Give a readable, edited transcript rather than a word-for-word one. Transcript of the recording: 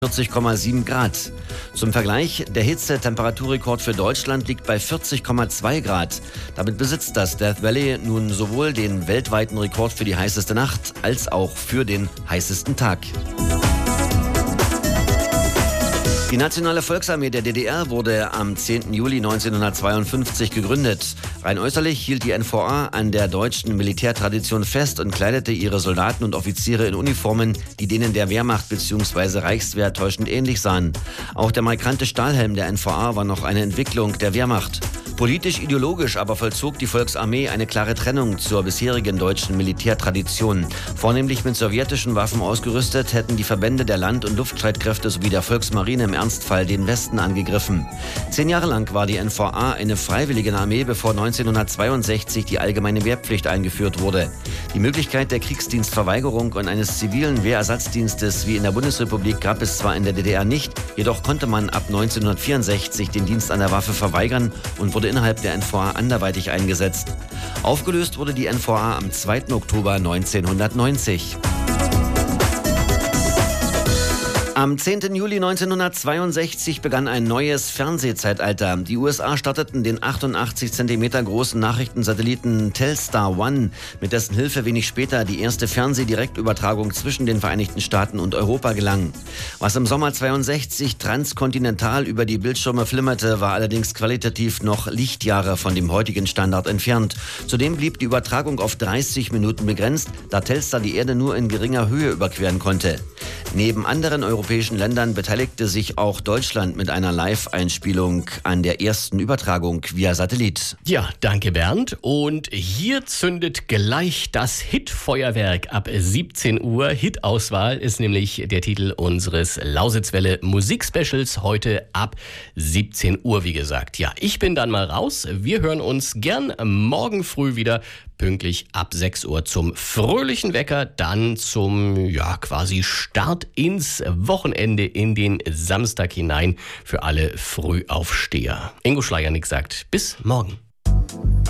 40,7 Grad. Zum Vergleich, der Hitze-Temperaturrekord für Deutschland liegt bei 40,2 Grad. Damit besitzt das Death Valley nun sowohl den weltweiten Rekord für die heißeste Nacht als auch für den heißesten Tag. Die Nationale Volksarmee der DDR wurde am 10. Juli 1952 gegründet. Rein äußerlich hielt die NVA an der deutschen Militärtradition fest und kleidete ihre Soldaten und Offiziere in Uniformen, die denen der Wehrmacht bzw. Reichswehr täuschend ähnlich sahen. Auch der markante Stahlhelm der NVA war noch eine Entwicklung der Wehrmacht. Politisch-ideologisch aber vollzog die Volksarmee eine klare Trennung zur bisherigen deutschen Militärtradition. Vornehmlich mit sowjetischen Waffen ausgerüstet, hätten die Verbände der Land- und Luftstreitkräfte sowie der Volksmarine im Ernstfall den Westen angegriffen. 10 Jahre lang war die NVA eine freiwillige Armee, bevor 1962 die allgemeine Wehrpflicht eingeführt wurde. Die Möglichkeit der Kriegsdienstverweigerung und eines zivilen Wehrersatzdienstes wie in der Bundesrepublik gab es zwar in der DDR nicht, jedoch konnte man ab 1964 den Dienst an der Waffe verweigern und wurde innerhalb der NVA anderweitig eingesetzt. Aufgelöst wurde die NVA am 2. Oktober 1990. Am 10. Juli 1962 begann ein neues Fernsehzeitalter. Die USA starteten den 88 cm großen Nachrichtensatelliten Telstar One, mit dessen Hilfe wenig später die erste Fernsehdirektübertragung zwischen den Vereinigten Staaten und Europa gelang. Was im Sommer 62 transkontinental über die Bildschirme flimmerte, war allerdings qualitativ noch Lichtjahre von dem heutigen Standard entfernt. Zudem blieb die Übertragung auf 30 Minuten begrenzt, da Telstar die Erde nur in geringer Höhe überqueren konnte. Neben anderen europäischen Ländern beteiligte sich auch Deutschland mit einer Live-Einspielung an der ersten Übertragung via Satellit. Ja, danke Bernd. Und hier zündet gleich das Hitfeuerwerk ab 17 Uhr. Hitauswahl ist nämlich der Titel unseres Lausitzwelle Musikspecials heute ab 17 Uhr, wie gesagt. Ja, ich bin dann mal raus. Wir hören uns gern morgen früh wieder pünktlich ab 6 Uhr zum fröhlichen Wecker, dann zum quasi Start ins Wochenende, in den Samstag hinein für alle Frühaufsteher. Ingo Schleiernick sagt bis morgen.